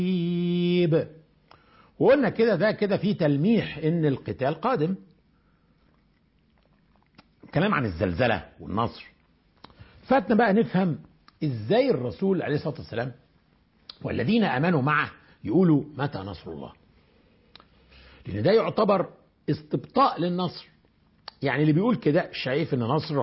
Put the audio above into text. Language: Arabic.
وقلنا كده ده كده فيه تلميح ان القتال قادم. كلام عن الزلزلة والنصر. فاتنا بقى نفهم ازاي الرسول عليه الصلاة والسلام والذين امنوا معه يقولوا متى نصر الله، لان ده يعتبر استبطاء للنصر. يعني اللي بيقول كده شايف ان نصر